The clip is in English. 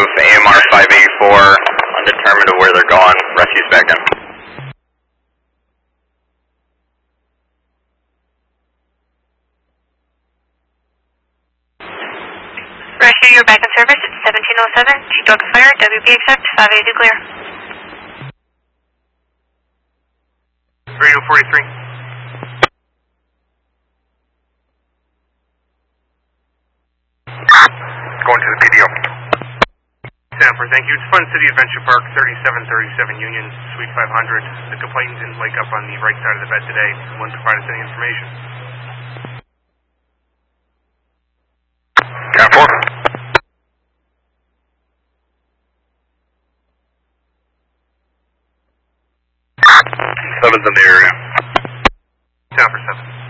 move AMR 584, undetermined of where they're going, rescue's back in. Rescue, you're back in service. It's 1707. Sheepdog to fire. WP accept. 582 clear. Radio 43. Going to the PDO. Sanford, thank you. It's Fun City Adventure Park, 3737 Union, Suite 500. The complainant didn't wake up on the right side of the bed today. Wouldn't provide us any information. Cap 4. Seven's in the area. Sanford 7.